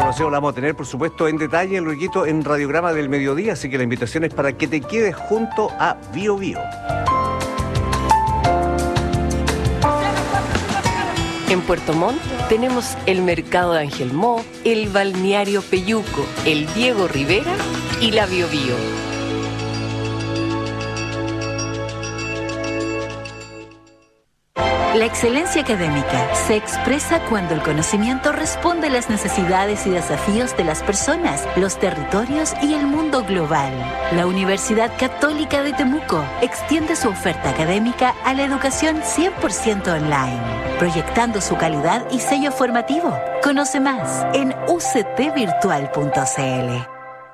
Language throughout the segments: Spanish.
información la vamos a tener, por supuesto, en detalle, luego en Radiograma del Mediodía, así que la invitación es para que te quedes junto a Bio Bio. En Puerto Montt tenemos el Mercado de Angelmó, el Balneario Peyuco, el Diego Rivera y la Bio Bio. La excelencia académica se expresa cuando el conocimiento responde a las necesidades y desafíos de las personas, los territorios y el mundo global. La Universidad Católica de Temuco extiende su oferta académica a la educación 100% online, proyectando su calidad y sello formativo. Conoce más en uctvirtual.cl.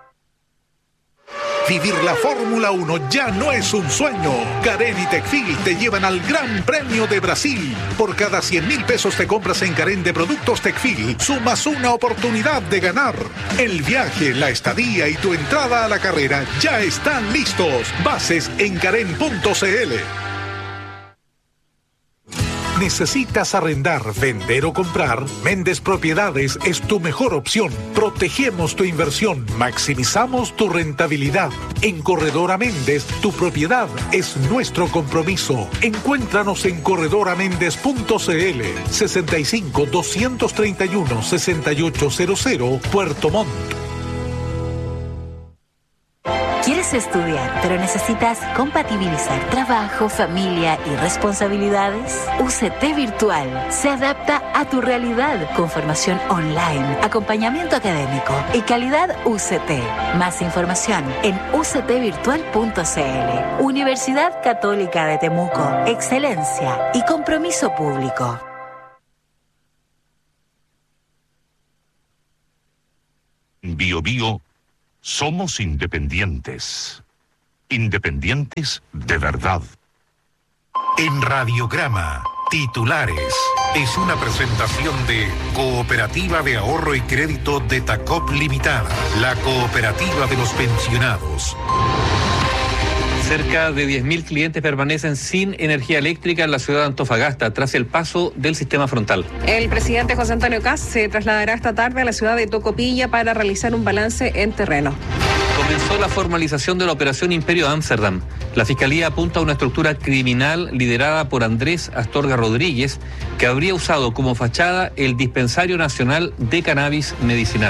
Vivir la Fórmula 1 ya no es un sueño. Carén y Tecfil te llevan al Gran Premio de Brasil. Por cada 100.000 pesos te compras en Carén de productos Tecfil, sumas una oportunidad de ganar. El viaje, la estadía y tu entrada a la carrera ya están listos. Bases en carén.cl. ¿Necesitas arrendar, vender o comprar? Méndez Propiedades es tu mejor opción. Protegemos tu inversión, maximizamos tu rentabilidad. En Corredora Méndez, tu propiedad es nuestro compromiso. Encuéntranos en corredoramendez.cl 65 231 6800 Puerto Montt. ¿Quieres estudiar, pero necesitas compatibilizar trabajo, familia y responsabilidades? UCT Virtual se adapta a tu realidad con formación online, acompañamiento académico y calidad UCT. Más información en uctvirtual.cl. Universidad Católica de Temuco. Excelencia y compromiso público. Bio Bio. Somos independientes. Independientes de verdad. En Radiograma, titulares. Es una presentación de Cooperativa de Ahorro y Crédito de Tacop Limitada, la cooperativa de los pensionados. Cerca de 10.000 clientes permanecen sin energía eléctrica en la ciudad de Antofagasta tras el paso del sistema frontal. El presidente José Antonio Kast se trasladará esta tarde a la ciudad de Tocopilla para realizar un balance en terreno. Comenzó la formalización de la operación Imperio Amsterdam. La Fiscalía apunta a una estructura criminal liderada por Andrés Astorga Rodríguez, que habría usado como fachada el Dispensario Nacional de Cannabis Medicinal.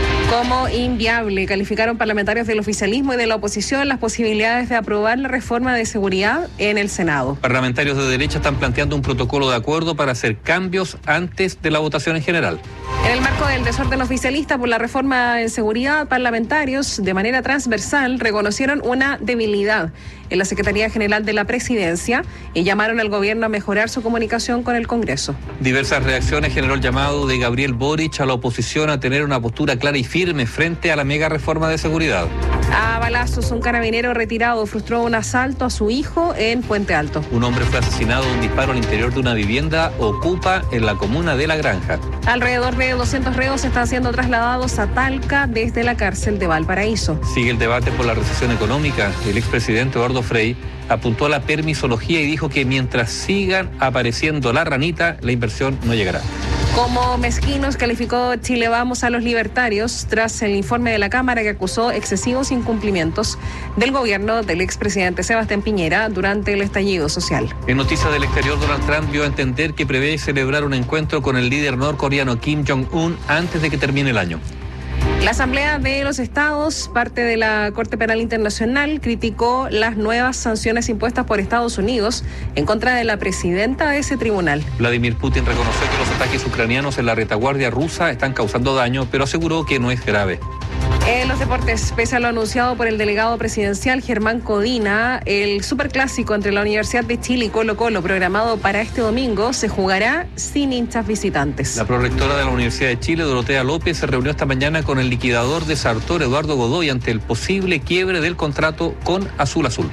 Como inviable calificaron parlamentarios del oficialismo y de la oposición las posibilidades de aprobar la reforma de seguridad en el Senado. Parlamentarios de derecha están planteando un protocolo de acuerdo para hacer cambios antes de la votación en general. En el marco del desorden oficialista por la reforma en seguridad, parlamentarios de manera transversal reconocieron una debilidad en la Secretaría General de la Presidencia y llamaron al gobierno a mejorar su comunicación con el Congreso. Diversas reacciones generó el llamado de Gabriel Boric a la oposición a tener una postura clara y firme frente a la mega reforma de seguridad. A balazos, un carabinero retirado frustró un asalto a su hijo en Puente Alto. Un hombre fue asesinado de un disparo al interior de una vivienda Ocupa en la comuna de La Granja. Alrededor de 200 reos están siendo trasladados a Talca desde la cárcel de Valparaíso. Sigue el debate por la recesión económica. El expresidente Eduardo Frei apuntó a la permisología y dijo que mientras sigan apareciendo la ranita, la inversión no llegará. Como mezquinos calificó Chile Vamos a los libertarios tras el informe de la Cámara que acusó excesivos incumplimientos del gobierno del expresidente Sebastián Piñera durante el estallido social. En noticias del exterior, Donald Trump dio a entender que prevé celebrar un encuentro con el líder norcoreano Kim Jong-un antes de que termine el año. La Asamblea de los Estados, parte de la Corte Penal Internacional, criticó las nuevas sanciones impuestas por Estados Unidos en contra de la presidenta de ese tribunal. Vladimir Putin reconoció que los ataques ucranianos en la retaguardia rusa están causando daño, pero aseguró que no es grave. En los deportes, pese a lo anunciado por el delegado presidencial Germán Codina, el superclásico entre la Universidad de Chile y Colo-Colo, programado para este domingo, se jugará sin hinchas visitantes. La prorectora de la Universidad de Chile, Dorotea López, se reunió esta mañana con el liquidador de Sartor, Eduardo Godoy, ante el posible quiebre del contrato con Azul Azul.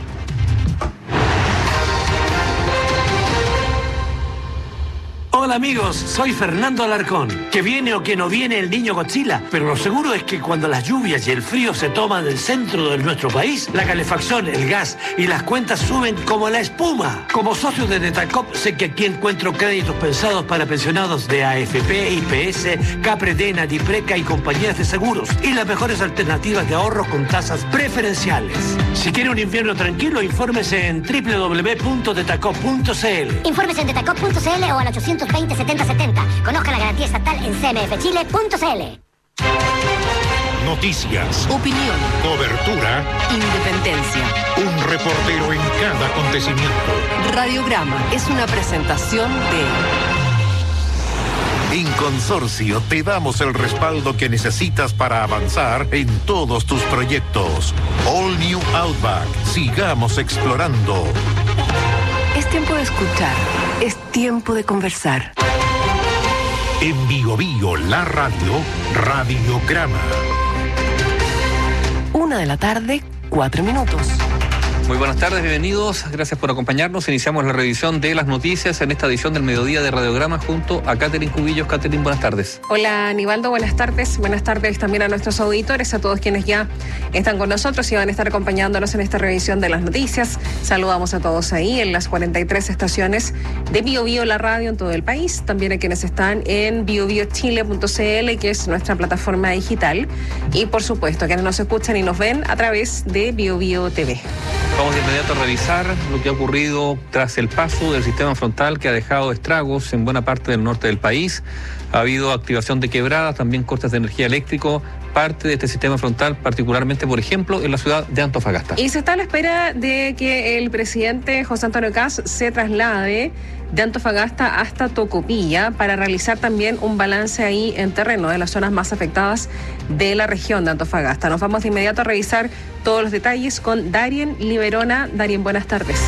Hola amigos, soy Fernando Alarcón. Que viene o que no viene el niño Godzilla, pero lo seguro es que cuando las lluvias y el frío se toman el centro de nuestro país, la calefacción, el gas y las cuentas suben como la espuma. Como socio de Netacop sé que aquí encuentro créditos pensados para pensionados de AFP, IPS, Capred, Natipreca y compañías de seguros y las mejores alternativas de ahorro con tasas preferenciales. Si quiere un invierno tranquilo, infórmese en www.detacop.cl. Infórmese en detacop.cl o al 820-7070. Conozca la garantía estatal en cmfchile.cl. Noticias, Opinión, cobertura, independencia. un reportero en cada acontecimiento. Radiograma es una presentación de En Consorcio te damos el respaldo que necesitas para avanzar en todos tus proyectos. All New Outback. Sigamos explorando. Es tiempo de escuchar, es tiempo de conversar. En Bio Bio, la radio, Radiograma. 1:00 PM, 4 minutos. Muy buenas tardes, bienvenidos, gracias por acompañarnos. Iniciamos la revisión de las noticias en esta edición del Mediodía de Radiograma junto a Catherine Cubillos. Catherine, buenas tardes. Hola Aníbaldo, buenas tardes. Buenas tardes también a nuestros auditores, a todos quienes ya están con nosotros y van a estar acompañándonos en esta revisión de las noticias. Saludamos a todos ahí en las 43 estaciones de Bio Bio, la radio en todo el país. También a quienes están en biobiochile.cl, que es nuestra plataforma digital. Y por supuesto, a quienes nos escuchan y nos ven a través de Bio Bio TV. Vamos de inmediato a revisar lo que ha ocurrido tras el paso del sistema frontal que ha dejado estragos en buena parte del norte del país. Ha habido activación de quebradas, también cortes de energía eléctrica, parte de este sistema frontal, particularmente, por ejemplo, en la ciudad de Antofagasta. Y se está a la espera de que el presidente José Antonio Kast se traslade de Antofagasta hasta Tocopilla para realizar también un balance ahí en terreno de las zonas más afectadas de la región de Antofagasta. Nos vamos de inmediato a revisar todos los detalles con Darien Liberona. Darien, buenas tardes.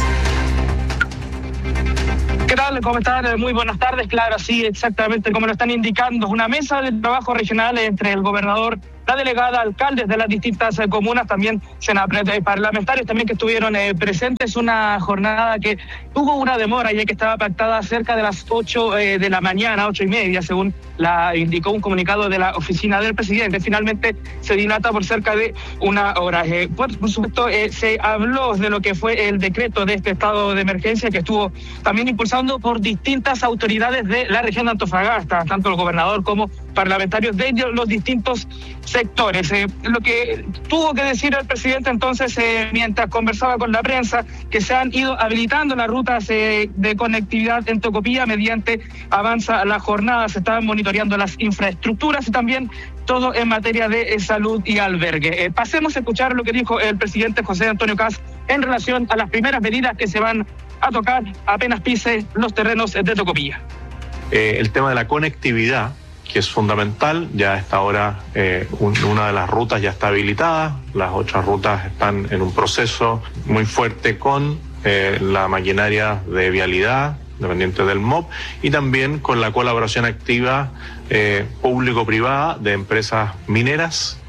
¿Qué tal? ¿Cómo están? Muy buenas tardes. Claro, sí, exactamente como lo están indicando. Una mesa de trabajo regional entre el gobernador, la delegada, alcaldes de las distintas comunas, también parlamentarios también que estuvieron presentes. Una jornada que tuvo una demora ya que estaba pactada cerca de las 8 de la mañana, 8:30, según la indicó un comunicado de la oficina del presidente. Finalmente se dilata por cerca de una hora. Por supuesto, se habló de lo que fue el decreto de este estado de emergencia que estuvo también impulsando por distintas autoridades de la región de Antofagasta, tanto el gobernador como parlamentarios de los distintos sectores. Lo que tuvo que decir el presidente entonces, mientras conversaba con la prensa, que se han ido habilitando las rutas de conectividad en Tocopilla mediante avanza la jornada, se estaban monitoreando las infraestructuras y también todo en materia de salud y albergue. Pasemos a escuchar lo que dijo el presidente José Antonio Kast en relación a las primeras medidas que se van a tocar apenas pise los terrenos de Tocopilla. El tema de la conectividad, que es fundamental, ya a esta hora una de las rutas ya está habilitada, las otras rutas están en un proceso muy fuerte con la maquinaria de vialidad dependiente del MOP y también con la colaboración activa público-privada de empresas mineras.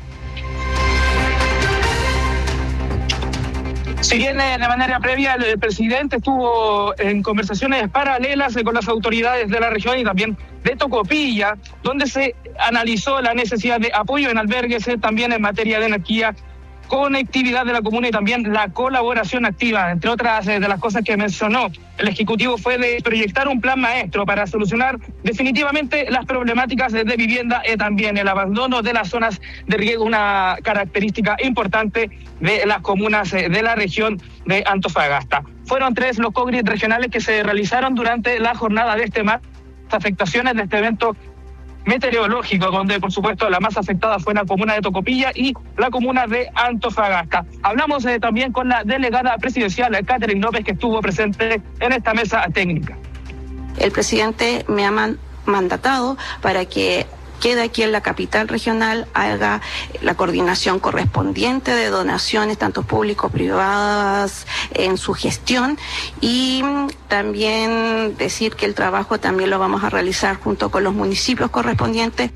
Si bien de manera previa el presidente estuvo en conversaciones paralelas con las autoridades de la región y también de Tocopilla, donde se analizó la necesidad de apoyo en albergues, también en materia de energía, conectividad de la comuna y también la colaboración activa. Entre otras de las cosas que mencionó el Ejecutivo fue de proyectar un plan maestro para solucionar definitivamente las problemáticas de vivienda y también el abandono de las zonas de riego, una característica importante de las comunas de la región de Antofagasta. Fueron 3 los congres regionales que se realizaron durante la jornada de este martes, afectaciones de este evento meteorológico, donde por supuesto la más afectada fue la comuna de Tocopilla y la comuna de Antofagasta. Hablamos también con la delegada presidencial, Catherine López, que estuvo presente en esta mesa técnica. El presidente me ha mandatado para que quede aquí en la capital regional, haga la coordinación correspondiente de donaciones, tanto públicos, privadas, en su gestión, y también decir que el trabajo también lo vamos a realizar junto con los municipios correspondientes.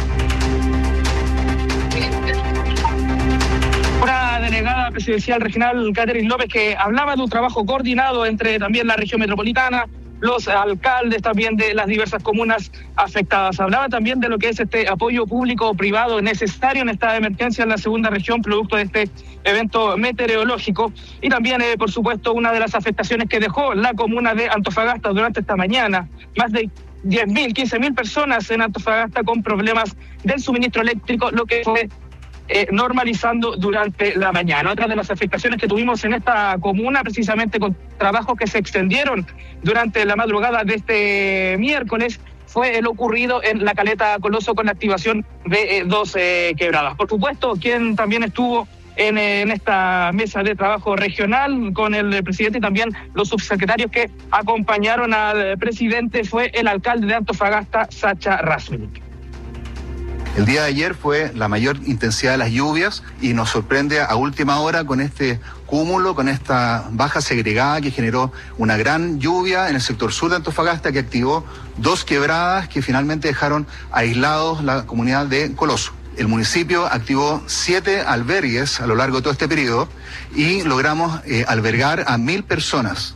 Una delegada presidencial regional, Catherine López, que hablaba de un trabajo coordinado entre también la región metropolitana, los alcaldes también de las diversas comunas afectadas. Hablaba también de lo que es este apoyo público-privado necesario en esta emergencia en la segunda región, producto de este evento meteorológico, y también, por supuesto, una de las afectaciones que dejó la comuna de Antofagasta durante esta mañana. Más de 10.000, 15.000 personas en Antofagasta con problemas del suministro eléctrico, lo que fue normalizando durante la mañana. Otra de las afectaciones que tuvimos en esta comuna, precisamente con trabajos que se extendieron durante la madrugada de este miércoles, fue el ocurrido en la Caleta Coloso con la activación de 2 quebradas. Por supuesto, quien también estuvo en esta mesa de trabajo regional con el presidente y también los subsecretarios que acompañaron al presidente fue el alcalde de Antofagasta, Sacha Rasmussen. El día de ayer fue la mayor intensidad de las lluvias y nos sorprende a última hora con este cúmulo, con esta baja segregada que generó una gran lluvia en el sector sur de Antofagasta que activó 2 quebradas que finalmente dejaron aislados la comunidad de Coloso. El municipio activó 7 albergues a lo largo de todo este periodo y logramos albergar a 1.000 personas.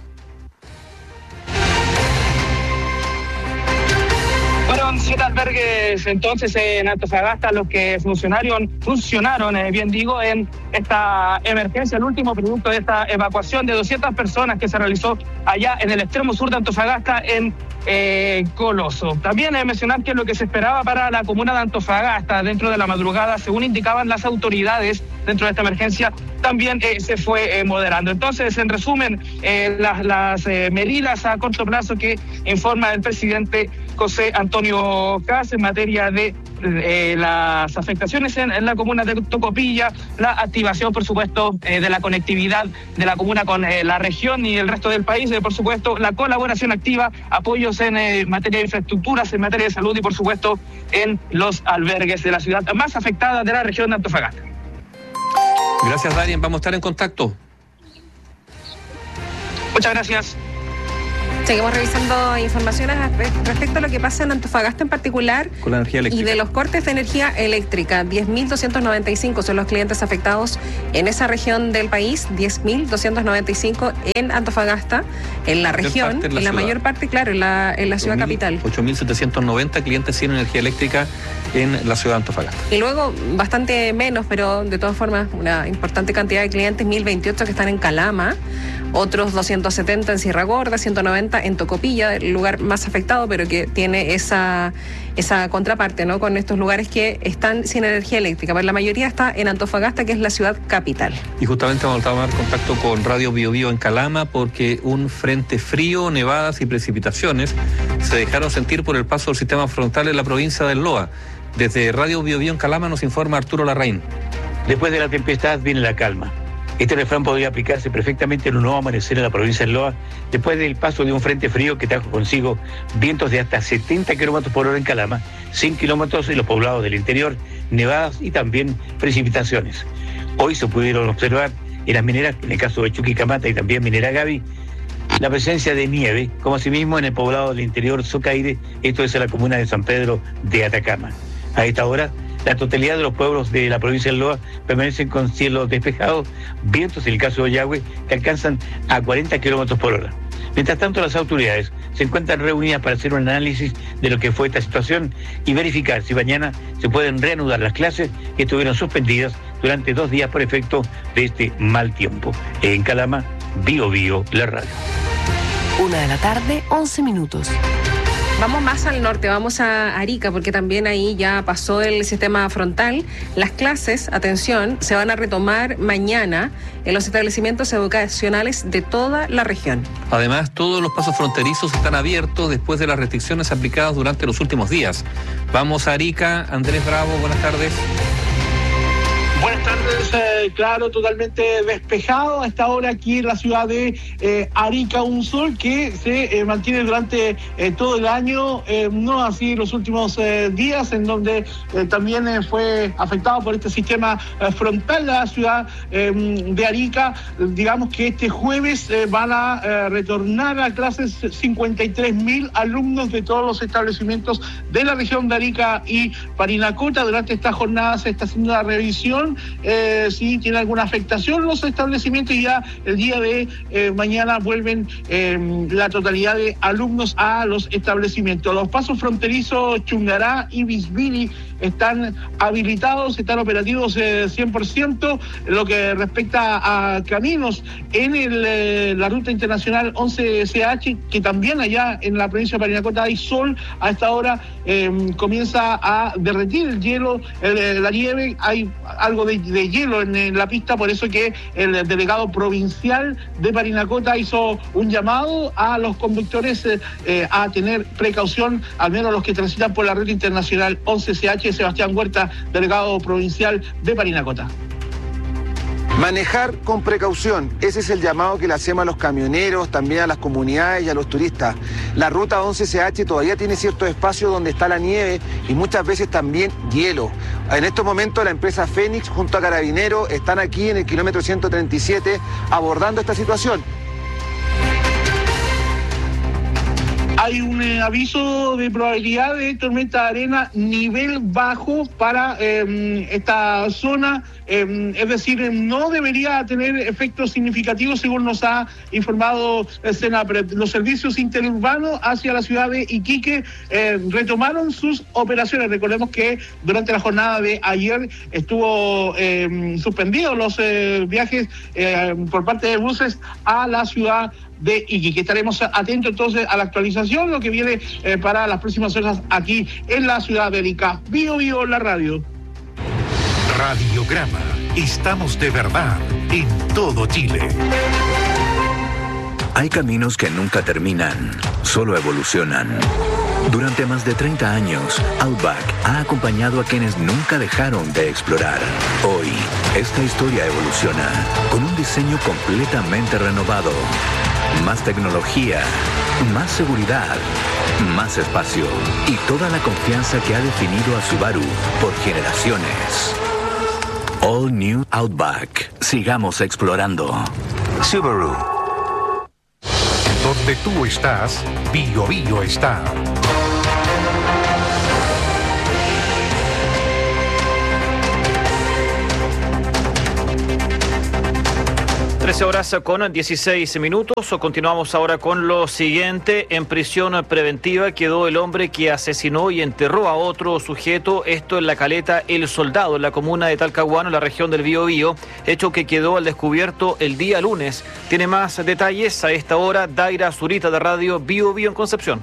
Fueron 7 albergues entonces en Antofagasta los que funcionaron, bien digo, en esta emergencia, el último producto de esta evacuación de 200 personas que se realizó allá en el extremo sur de Antofagasta, en Coloso. También mencionar que lo que se esperaba para la comuna de Antofagasta dentro de la madrugada, según indicaban las autoridades dentro de esta emergencia, también se fue moderando. Entonces, en resumen, las medidas a corto plazo que informa el presidente José Antonio Kast en materia de las afectaciones en la comuna de Tocopilla, la activación, por supuesto, de la conectividad de la comuna con la región y el resto del país, por supuesto, la colaboración activa, apoyos en materia de infraestructuras, en materia de salud y, por supuesto, en los albergues de la ciudad más afectada de la región de Antofagasta. Gracias, Darien. Vamos a estar en contacto. Muchas gracias. Seguimos revisando informaciones respecto a lo que pasa en Antofagasta en particular con la energía eléctrica. Y de los cortes de energía eléctrica. 10.295 son los clientes afectados en esa región del país, 10.295 en Antofagasta, en la región, en la mayor parte, claro, en la ciudad capital. 8.790 clientes sin energía eléctrica en la ciudad de Antofagasta. Y luego, bastante menos, pero de todas formas, una importante cantidad de clientes, 1.028 que están en Calama, otros 270 en Sierra Gorda, 190 en Tocopilla, el lugar más afectado, pero que tiene esa contraparte, ¿no? Con estos lugares que están sin energía eléctrica. Pero la mayoría está en Antofagasta, que es la ciudad capital. Y justamente vamos a tomar contacto con Radio Bio Bio en Calama, porque un frente frío, nevadas y precipitaciones se dejaron sentir por el paso del sistema frontal en la provincia del Loa. Desde Radio Bio Bio en Calama nos informa Arturo Larraín. Después de la tempestad viene la calma. Este refrán podría aplicarse perfectamente en un nuevo amanecer en la provincia del Loa, después del paso de un frente frío que trajo consigo vientos de hasta 70 kilómetros por hora en Calama, 100 kilómetros en los poblados del interior, nevadas y también precipitaciones. Hoy se pudieron observar en las mineras, en el caso de Chuquicamata y también Minera Gavi, la presencia de nieve, como asimismo en el poblado del interior Socaire, esto es en la comuna de San Pedro de Atacama. A esta hora, la totalidad de los pueblos de la provincia del Loa permanecen con cielo despejado, vientos en el caso de Ollagüe que alcanzan a 40 kilómetros por hora. Mientras tanto, las autoridades se encuentran reunidas para hacer un análisis de lo que fue esta situación y verificar si mañana se pueden reanudar las clases que estuvieron suspendidas durante 2 días por efecto de este mal tiempo. En Calama, Bio Bio, la radio. 1:11 p.m. Vamos más al norte, vamos a Arica, porque también ahí ya pasó el sistema frontal. Las clases, atención, se van a retomar mañana en los establecimientos educacionales de toda la región. Además, todos los pasos fronterizos están abiertos después de las restricciones aplicadas durante los últimos días. Vamos a Arica. Andrés Bravo, buenas tardes. Buenas tardes, claro, totalmente despejado a esta hora aquí en la ciudad de Arica, un sol que se mantiene durante todo el año, no así los últimos días, en donde también fue afectado por este sistema frontal la ciudad de Arica. Digamos que este jueves van a retornar a clases 53.000 alumnos de todos los establecimientos de la región de Arica y Parinacota. Durante esta jornada se está haciendo una revisión información si tiene alguna afectación los establecimientos, y ya el día de mañana vuelven la totalidad de alumnos a los establecimientos. Los pasos fronterizos Chungará y Bisbiri están habilitados, están operativos 100%. Lo que respecta a caminos en la ruta internacional 11CH, que también allá en la provincia de Parinacota hay sol, a esta hora comienza a derretir el hielo, la nieve, hay algo de hielo en la pista, por eso que el delegado provincial de Parinacota hizo un llamado a los conductores a tener precaución, al menos los que transitan por la ruta internacional 11CH. Sebastián Huerta, delegado provincial de Parinacota. Manejar con precaución, ese es el llamado que le hacemos a los camioneros, también a las comunidades y a los turistas. La ruta 11CH todavía tiene ciertos espacios donde está la nieve y muchas veces también hielo. En estos momentos la empresa Fénix junto a Carabineros están aquí en el kilómetro 137 abordando esta situación. Hay un aviso de probabilidad de tormenta de arena nivel bajo para esta zona, es decir, no debería tener efectos significativos según nos ha informado Senapred. Los servicios interurbanos hacia la ciudad de Iquique retomaron sus operaciones. Recordemos que durante la jornada de ayer estuvo suspendidos los viajes por parte de buses a la ciudad de Iquique. Estaremos atentos entonces a la actualización, lo que viene para las próximas horas aquí en la ciudad de Arica. Bio Bio, la radio. Radiograma. Estamos de verdad en todo Chile. Hay caminos que nunca terminan, solo evolucionan. Durante más de 30 años, Outback ha acompañado a quienes nunca dejaron de explorar. Hoy, esta historia evoluciona con un diseño completamente renovado. Más tecnología, más seguridad, más espacio y toda la confianza que ha definido a Subaru por generaciones. All New Outback. Sigamos explorando. Subaru. Donde tú estás, Bio Bio está. 13 horas con 16 minutos. Continuamos ahora con lo siguiente. En prisión preventiva quedó el hombre que asesinó y enterró a otro sujeto. Esto en la caleta El Soldado, en la comuna de Talcahuano, en la región del Biobío. Hecho que quedó al descubierto el día lunes. Tiene más detalles a esta hora Daira Zurita de Radio Biobío en Concepción.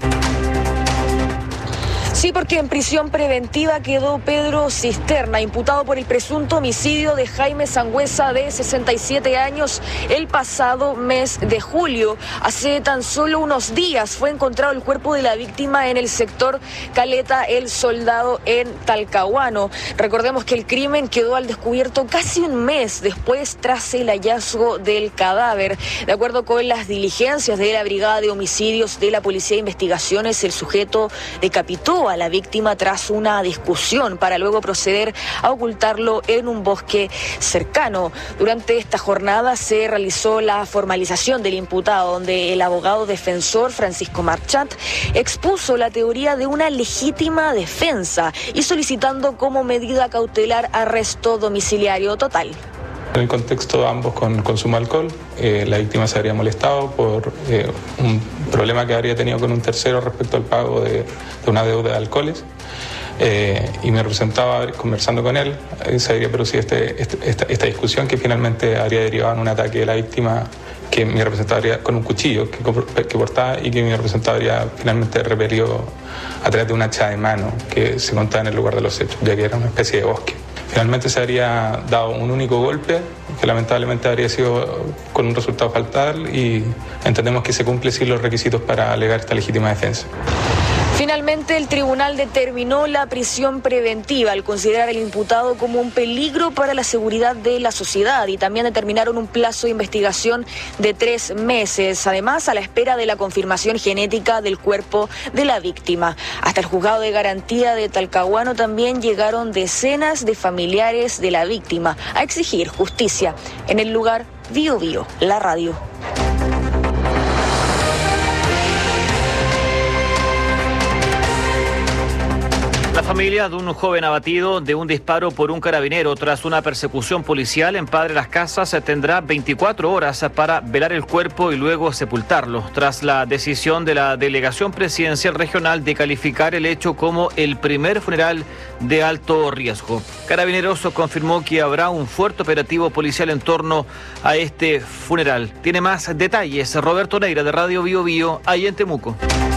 Sí, porque en prisión preventiva quedó Pedro Cisterna, imputado por el presunto homicidio de Jaime Sangüesa, de 67 años, el pasado mes de julio. Hace tan solo unos días fue encontrado el cuerpo de la víctima en el sector Caleta El Soldado en Talcahuano. Recordemos que el crimen quedó al descubierto casi un mes después tras el hallazgo del cadáver. De acuerdo con las diligencias de la Brigada de Homicidios de la Policía de Investigaciones, el sujeto decapitó a la víctima tras una discusión para luego proceder a ocultarlo en un bosque cercano. Durante esta jornada se realizó la formalización del imputado, donde el abogado defensor Francisco Marchant expuso la teoría de una legítima defensa y solicitando como medida cautelar arresto domiciliario total. En el contexto de ambos con consumo de alcohol, la víctima se habría molestado por un problema que habría tenido con un tercero respecto al pago de una deuda de alcoholes, y me representaba conversando con él, se habría producido esta discusión que finalmente habría derivado en un ataque de la víctima que mi representado habría, con un cuchillo que portaba, y que mi representado habría finalmente repelido a través de un hacha de mano que se encontraba en el lugar de los hechos, ya que era una especie de bosque. Finalmente se habría dado un único golpe que lamentablemente habría sido con un resultado fatal, y entendemos que se cumple sin los requisitos para alegar esta legítima defensa. Finalmente, el tribunal determinó la prisión preventiva al considerar al imputado como un peligro para la seguridad de la sociedad, y también determinaron un plazo de investigación de 3 meses, además a la espera de la confirmación genética del cuerpo de la víctima. Hasta el juzgado de garantía de Talcahuano también llegaron decenas de familiares de la víctima a exigir justicia. En el lugar, Bio Bio, la radio. La familia de un joven abatido de un disparo por un carabinero tras una persecución policial en Padre Las Casas tendrá 24 horas para velar el cuerpo y luego sepultarlo, tras la decisión de la Delegación Presidencial Regional de calificar el hecho como el primer funeral de alto riesgo. Carabineros confirmó que habrá un fuerte operativo policial en torno a este funeral. Tiene más detalles Roberto Neira de Radio Bio Bio, ahí en Temuco.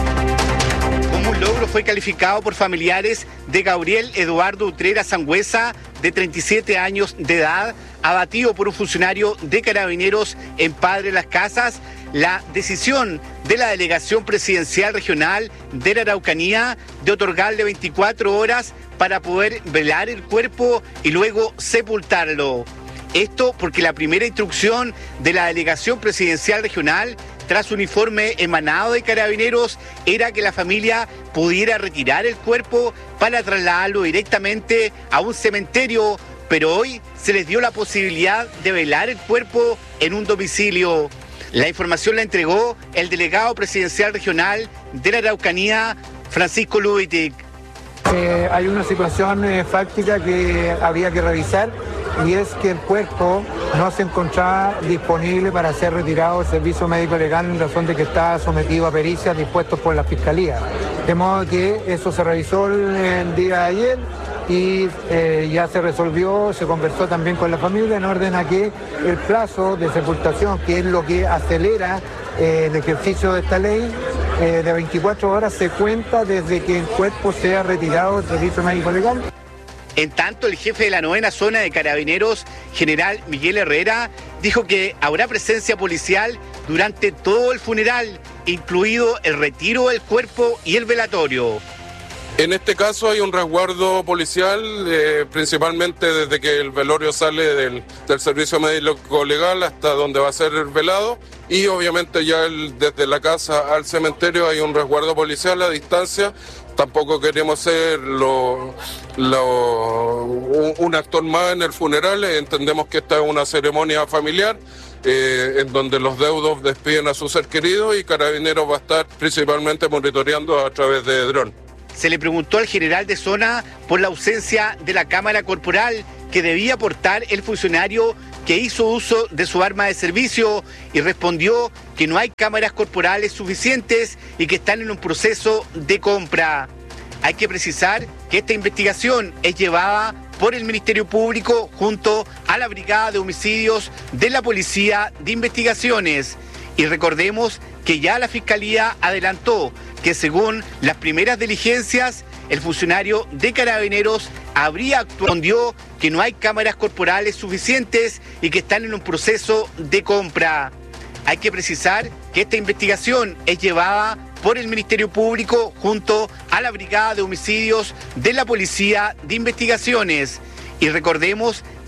Un logro fue calificado por familiares de Gabriel Eduardo Utrera Sangüesa, de 37 años de edad, abatido por un funcionario de Carabineros en Padre Las Casas. La decisión de la Delegación Presidencial Regional de la Araucanía de otorgarle 24 horas para poder velar el cuerpo y luego sepultarlo. Esto porque la primera instrucción de la Delegación Presidencial Regional, tras un informe emanado de Carabineros, era que la familia pudiera retirar el cuerpo para trasladarlo directamente a un cementerio, pero hoy se les dio la posibilidad de velar el cuerpo en un domicilio. La información la entregó el delegado presidencial regional de la Araucanía, Francisco Lubitic. Hay una situación fáctica que habría que revisar, y es que el cuerpo no se encontraba disponible para ser retirado del servicio médico legal en razón de que está sometido a pericias dispuestos por la Fiscalía. De modo que eso se revisó el día de ayer y ya se resolvió, se conversó también con la familia en orden a que el plazo de sepultación, que es lo que acelera el ejercicio de esta ley, de 24 horas se cuenta desde que el cuerpo sea retirado del servicio médico legal. En tanto, el jefe de la 9ª zona de Carabineros, general Miguel Herrera, dijo que habrá presencia policial durante todo el funeral, incluido el retiro del cuerpo y el velatorio. En este caso hay un resguardo policial, principalmente desde que el velorio sale del servicio médico legal hasta donde va a ser velado, y obviamente ya desde la casa al cementerio hay un resguardo policial a distancia. Tampoco queremos ser un actor más en el funeral. Entendemos que esta es una ceremonia familiar en donde los deudos despiden a su ser querido, y Carabineros va a estar principalmente monitoreando a través de dron. Se le preguntó al general de zona por la ausencia de la cámara corporal que debía portar el funcionario que hizo uso de su arma de servicio, y respondió que no hay cámaras corporales suficientes y que están en un proceso de compra. Hay que precisar que esta investigación es llevada por el Ministerio Público junto a la Brigada de Homicidios de la Policía de Investigaciones. Y recordemos que ya la Fiscalía adelantó que según las primeras diligencias, el funcionario de Carabineros habría actuado, respondió que no hay cámaras corporales suficientes y que están en un proceso de compra. Hay que precisar que esta investigación es llevada por el Ministerio Público junto a la Brigada de Homicidios de la Policía de Investigaciones. Y recordemos